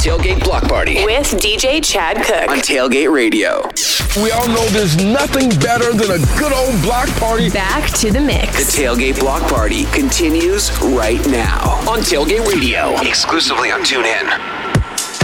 Tailgate Block Party with DJ Chad Cook on Tailgate Radio. We all know there's nothing better than a good old block party. Back to the mix. The Tailgate Block Party continues right now on Tailgate Radio, exclusively on TuneIn.